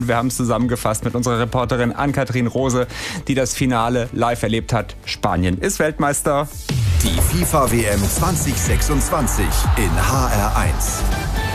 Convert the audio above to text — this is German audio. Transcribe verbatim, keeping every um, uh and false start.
Wir haben es zusammengefasst mit unserer Reporterin Ann-Kathrin Rose, die das Finale live erlebt hat. Spanien ist Weltmeister. Die FIFA-W M zwanzig sechsundzwanzig in H R eins.